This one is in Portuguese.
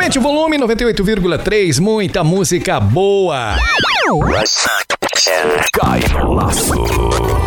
Aumente o volume, 98,3, muita música boa. Cai no laço.